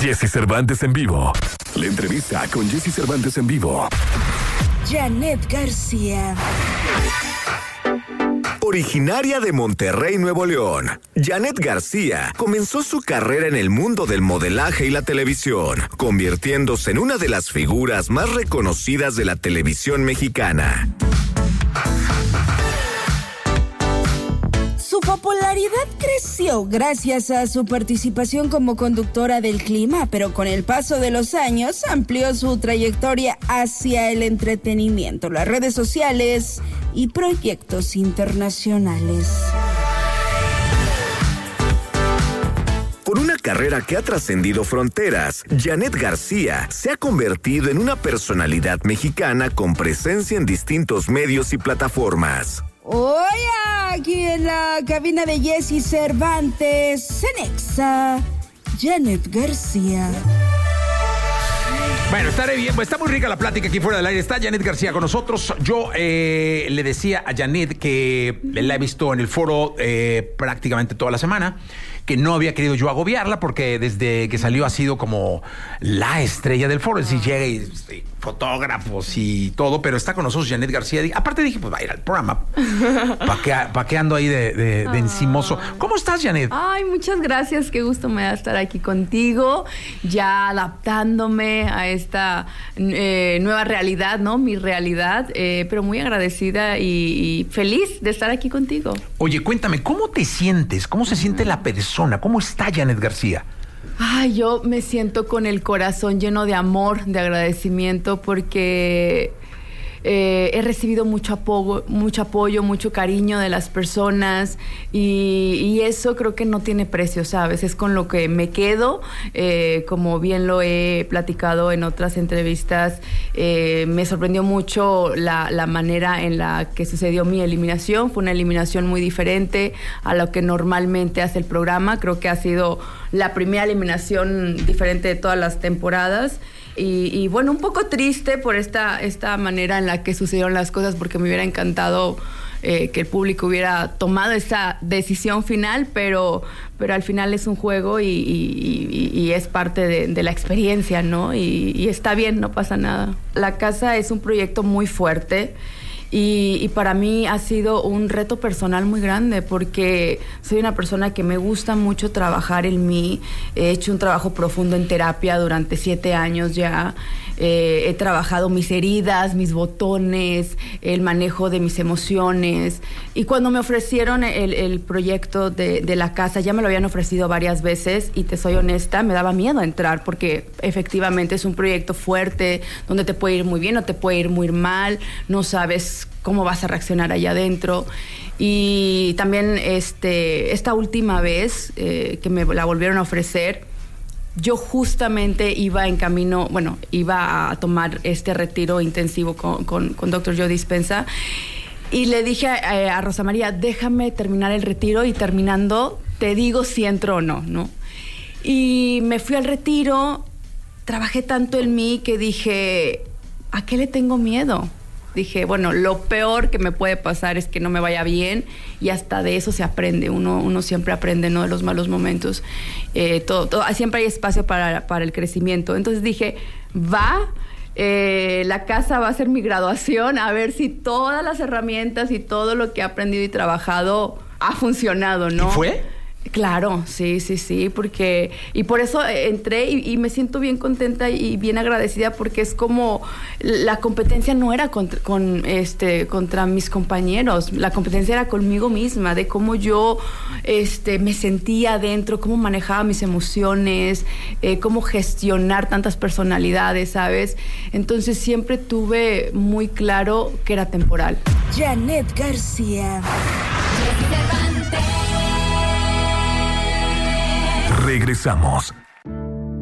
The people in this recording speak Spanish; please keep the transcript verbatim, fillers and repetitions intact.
Jessy Cervantes en vivo. La entrevista con Jessy Cervantes en vivo. Janet García. Originaria de Monterrey, Nuevo León, Janet García comenzó su carrera en el mundo del modelaje y la televisión, convirtiéndose en una de las figuras más reconocidas de la televisión mexicana. Su popularidad creció gracias a su participación como conductora del clima, pero con el paso de los años amplió su trayectoria hacia el entretenimiento, las redes sociales y proyectos internacionales. Con una carrera que ha trascendido fronteras, Janet García se ha convertido en una personalidad mexicana con presencia en distintos medios y plataformas. Hoy aquí en la cabina de Jessy Cervantes, en Exa, Janet García. Bueno, estaré bien, está muy rica la plática aquí fuera del aire. Está Janet García con nosotros. Yo eh, le decía a Janet que la he visto en el foro eh, prácticamente toda la semana, que no había querido yo agobiarla porque desde que salió ha sido como la estrella del foro. Es decir, llega y, y fotógrafos y todo, pero está con nosotros Janet García. Aparte dije, pues va a ir al programa. ¿Para qué, pa qué ando ahí de, de, de encimoso? ¿Cómo estás, Janet? Ay, muchas gracias. Qué gusto me da estar aquí contigo, ya adaptándome a esta eh, nueva realidad, ¿no? Mi realidad, eh, pero muy agradecida y, y feliz de estar aquí contigo. Oye, cuéntame, ¿cómo te sientes? ¿Cómo se siente la persona? ¿Cómo está Janet García? Ay, yo me siento con el corazón lleno de amor, de agradecimiento, porque eh, he recibido mucho apoyo, mucho apoyo, mucho cariño de las personas y, y eso creo que no tiene precio, ¿sabes? Es con lo que me quedo, eh, como bien lo he platicado en otras entrevistas. Eh, me sorprendió mucho la, la manera en la que sucedió mi eliminación. Fue una eliminación muy diferente a lo que normalmente hace el programa. Creo que ha sido la primera eliminación diferente de todas las temporadas. Y, y bueno, un poco triste por esta, esta manera en la que sucedieron las cosas, porque me hubiera encantado eh, que el público hubiera tomado esa decisión final, pero, pero al final es un juego y, y, y, y es parte de, de la experiencia, ¿no? Y, y está bien, no pasa nada. La casa es un proyecto muy fuerte. Y, y para mí ha sido un reto personal muy grande porque soy una persona que me gusta mucho trabajar en mí. He hecho un trabajo profundo en terapia durante siete años ya. Eh, he trabajado mis heridas, mis botones, el manejo de mis emociones. Y cuando me ofrecieron el, el proyecto de, de la casa, ya me lo habían ofrecido varias veces y te soy honesta, me daba miedo entrar porque efectivamente es un proyecto fuerte donde te puede ir muy bien o te puede ir muy mal, no sabes cómo vas a reaccionar allá adentro. Y también este, esta última vez eh, que me la volvieron a ofrecer, yo justamente iba en camino, bueno, iba a tomar este retiro intensivo con, con, con doctor Joe Dispenza y le dije a, a Rosa María, déjame terminar el retiro y terminando te digo si entro o no, ¿no? Y me fui al retiro, trabajé tanto en mí que dije, ¿a qué le tengo miedo? Dije, bueno, lo peor que me puede pasar es que no me vaya bien y hasta de eso se aprende. Uno, uno siempre aprende, ¿no? De los malos momentos. Eh, todo, todo, siempre hay espacio para, para el crecimiento. Entonces dije, va, eh, la casa va a ser mi graduación, a ver si todas las herramientas y todo lo que he aprendido y trabajado ha funcionado, ¿no? ¿Y fue? Claro, sí, sí, sí, porque y por eso entré y, y me siento bien contenta y bien agradecida porque es como la competencia no era contra, con este contra mis compañeros, la competencia era conmigo misma, de cómo yo este me sentía adentro, cómo manejaba mis emociones, eh, cómo gestionar tantas personalidades, ¿sabes? Entonces siempre tuve muy claro que era temporal. Janet García. Regresamos.